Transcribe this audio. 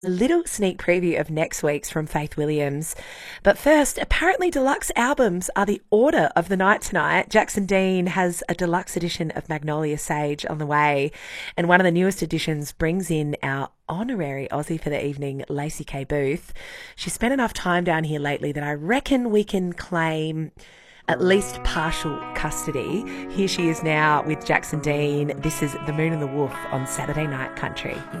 A little sneak preview of next week's from Faith Williams. But first, apparently deluxe albums are the order of the night tonight. Jackson Dean has a deluxe edition of Magnolia Sage on the way, and one of the newest editions brings in our honorary Aussie for the evening, Lacey K. Booth. She's spent enough time down here lately that I reckon we can claim at least partial custody. Here she is now with Jackson Dean. This is The Moon and the Wolf on Saturday Night Country.